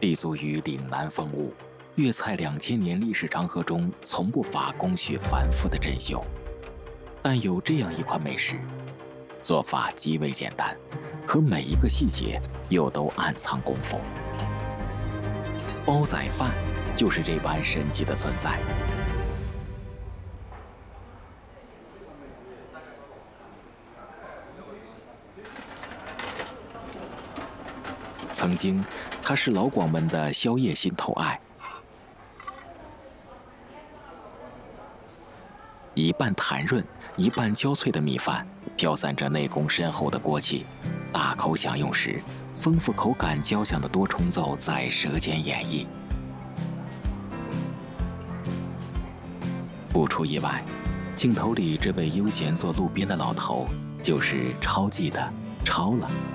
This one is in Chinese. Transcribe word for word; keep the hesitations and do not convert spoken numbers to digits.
立足于岭南风物，粤菜两千年历史长河中从不乏工序繁复的珍馐。但有这样一款美食，做法极为简单，可每一个细节又都暗藏功夫。煲仔饭就是这般神奇的存在。曾经，它是老广们的宵夜心头爱。一半弹润，一半焦脆的米饭，飘散着内功深厚的锅气。大口享用时，丰富口感交响的多重奏在舌尖演绎。不出意外，镜头里这位悠闲坐路边的老头，就是超记的超了。